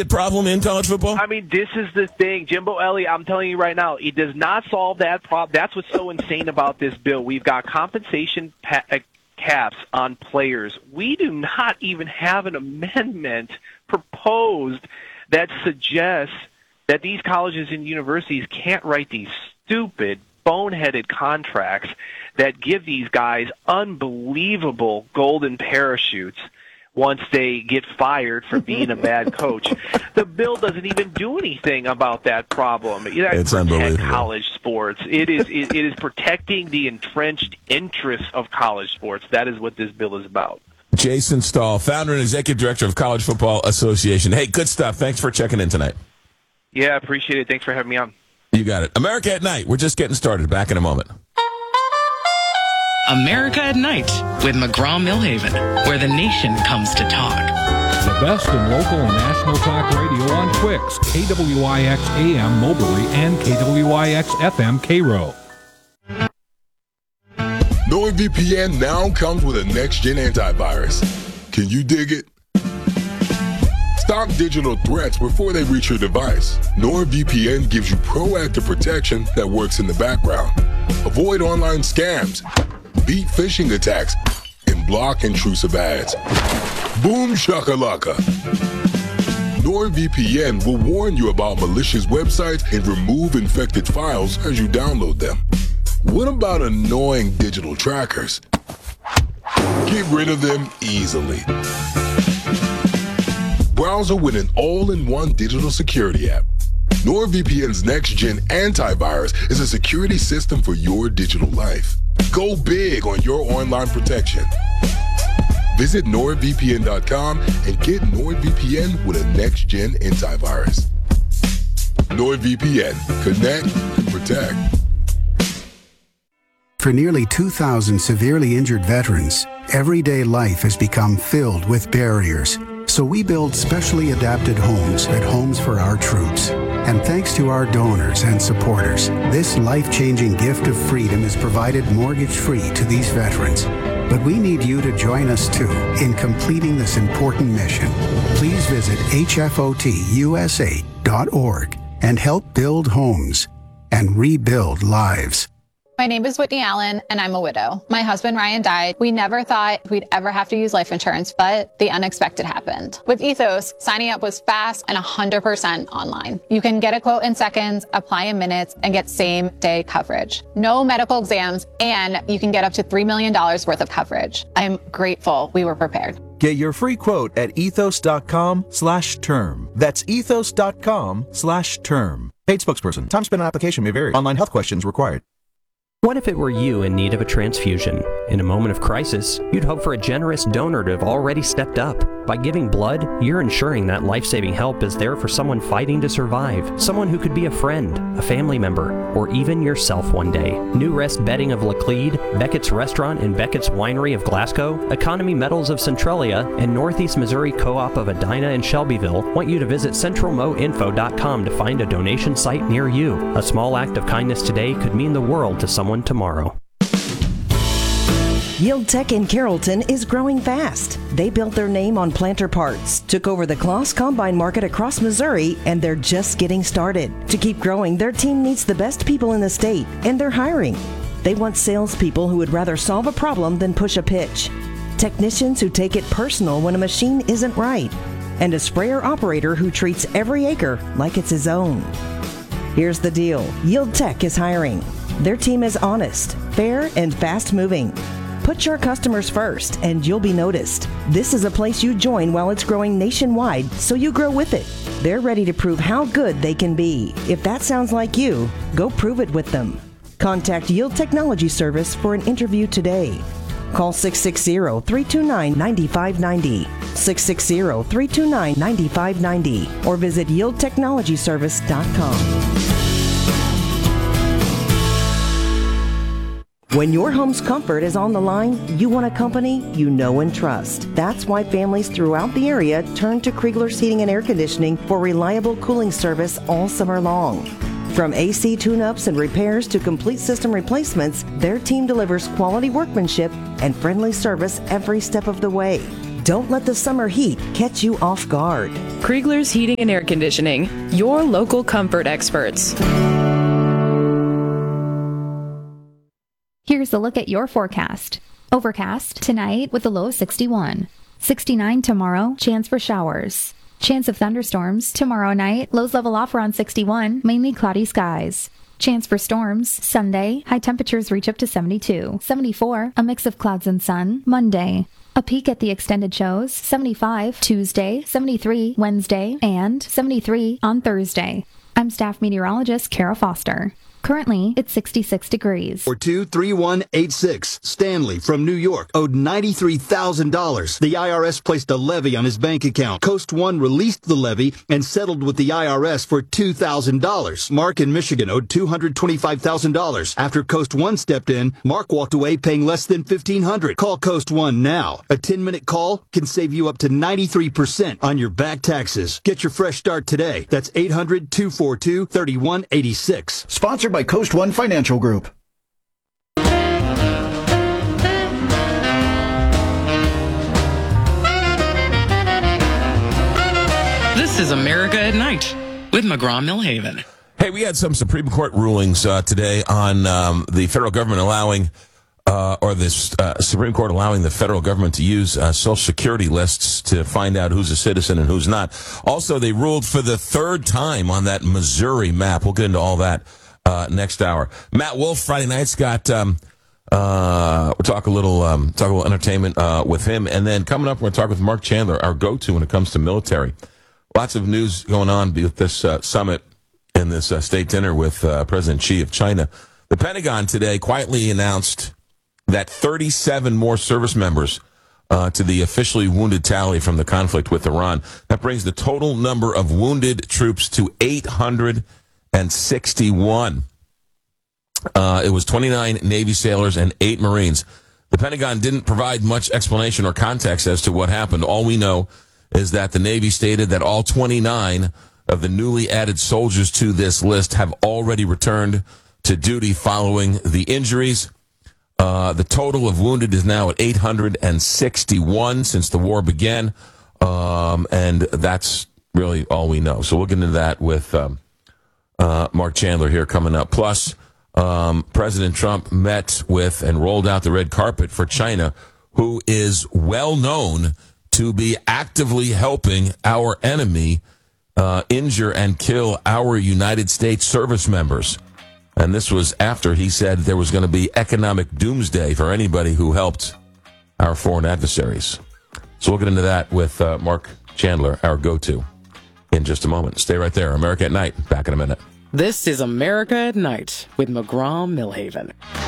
problem in college football? I mean, this is the thing. Jimbo Elliott, I'm telling you right now, it does not solve that problem. That's what's so insane about this bill. We've got compensation caps on players. We do not even have an amendment proposed that suggests that these colleges and universities can't write these stupid, boneheaded contracts that give these guys unbelievable golden parachutes once they get fired for being a bad coach. The bill doesn't even do anything about that problem. It's unbelievable. College sports. It is protecting the entrenched interests of college sports. That is what this bill is about. Jason Stahl, founder and executive director of College Football Association. Hey, good stuff. Thanks for checking in tonight. Yeah, I appreciate it. Thanks for having me on. You got it. America at Night. We're just getting started. Back in a moment. America at Night with McGraw-Millhaven, where the nation comes to talk. The best in local and national talk radio on Twix, KWIX AM Moberly and KWIX FM Cairo. NordVPN now comes with a next-gen antivirus. Can you dig it? Stop digital threats before they reach your device. NordVPN gives you proactive protection that works in the background. Avoid online scams, beat phishing attacks, and block intrusive ads. Boom shakalaka. NordVPN will warn you about malicious websites and remove infected files as you download them. What about annoying digital trackers? Get rid of them easily. Browser with an all-in-one digital security app. NordVPN's next-gen antivirus is a security system for your digital life. Go big on your online protection. Visit NordVPN.com and get NordVPN with a next-gen antivirus. NordVPN. Connect and protect. For nearly 2,000 severely injured veterans, everyday life has become filled with barriers. So we build specially adapted homes at Homes for Our Troops. And thanks to our donors and supporters, this life-changing gift of freedom is provided mortgage-free to these veterans. But we need you to join us, too, in completing this important mission. Please visit hfotusa.org and help build homes and rebuild lives. My name is Whitney Allen, and I'm a widow. My husband, Ryan, died. We never thought we'd ever have to use life insurance, but the unexpected happened. With Ethos, signing up was fast and 100% online. You can get a quote in seconds, apply in minutes, and get same-day coverage. No medical exams, and you can get up to $3 million worth of coverage. I'm grateful we were prepared. Get your free quote at ethos.com/term. That's ethos.com/term. Paid spokesperson. Time spent on application may vary. Online health questions required. What if it were you in need of a transfusion? In a moment of crisis, you'd hope for a generous donor to have already stepped up. By giving blood, you're ensuring that life-saving help is there for someone fighting to survive, someone who could be a friend, a family member, or even yourself one day. New Rest Bedding of Laclede, Beckett's Restaurant and Beckett's Winery of Glasgow, Economy Metals of Centralia, and Northeast Missouri Co-op of Edina and Shelbyville want you to visit centralmoinfo.com to find a donation site near you. A small act of kindness today could mean the world to someone tomorrow. Yield Tech in Carrollton is growing fast. They built their name on planter parts, took over the Kloss Combine market across Missouri, and they're just getting started. To keep growing, their team needs the best people in the state, and they're hiring. They want salespeople who would rather solve a problem than push a pitch, technicians who take it personal when a machine isn't right, and a sprayer operator who treats every acre like it's his own. Here's the deal. Yield Tech is hiring. Their team is honest, fair, and fast-moving. Put your customers first, and you'll be noticed. This is a place you join while it's growing nationwide, so you grow with it. They're ready to prove how good they can be. If that sounds like you, go prove it with them. Contact Yield Technology Service for an interview today. Call 660-329-9590, 660-329-9590, or visit yieldtechnologyservice.com. When your home's comfort is on the line, you want a company you know and trust. That's why families throughout the area turn to Kriegler's Heating and Air Conditioning for reliable cooling service all summer long. From AC tune-ups and repairs to complete system replacements, their team delivers quality workmanship and friendly service every step of the way. Don't let the summer heat catch you off guard. Kriegler's Heating and Air Conditioning, your local comfort experts. Here's a look at your forecast. Overcast tonight with a low of 61. 69 tomorrow, chance for showers. Chance of thunderstorms tomorrow night, lows level off around 61, mainly cloudy skies. Chance for storms Sunday, high temperatures reach up to 72. 74, a mix of clouds and sun, Monday. A peek at the extended shows, 75 Tuesday, 73 Wednesday, and 73 on Thursday. I'm staff meteorologist Kara Foster. Currently, it's 66 degrees. 423186. Stanley from New York owed $93,000. The IRS placed a levy on his bank account. Coast One released the levy and settled with the IRS for $2,000. Mark in Michigan owed $225,000. After Coast One stepped in, Mark walked away paying less than $1,500. Call Coast One now. A 10-minute call can save you up to 93% on your back taxes. Get your fresh start today. That's 800-242-3186. Sponsored by Coast One Financial Group. This is America at Night with McGraw-Millhaven. Hey, we had some Supreme Court rulings today on the federal government allowing, Supreme Court allowing the federal government to use Social Security lists to find out who's a citizen and who's not. Also, they ruled for the third time on that Missouri map. We'll get into all that next hour. Matt Wolf, Friday night's got, we'll talk a little entertainment with him. And then coming up, we're going to talk with Mark Chandler, our go-to when it comes to military. Lots of news going on with this summit and this state dinner with President Xi of China. The Pentagon today quietly announced that 37 more service members to the officially wounded tally from the conflict with Iran. That brings the total number of wounded troops to 861. It was 29 Navy sailors and 8 Marines. The Pentagon didn't provide much explanation or context as to what happened. All we know is that the Navy stated that all 29 of the newly added soldiers to this list have already returned to duty following the injuries. The total of wounded is now at 861 since the war began, and that's really all we know. So we'll get into that with Mark Chandler here coming up. Plus, President Trump met with and rolled out the red carpet for China, who is well known to be actively helping our enemy injure and kill our United States service members. And this was after he said there was going to be economic doomsday for anybody who helped our foreign adversaries. So we'll get into that with Mark Chandler, our go-to, in just a moment. Stay right there. America at Night. Back in a minute. This is America at Night with McGraw-Millhaven.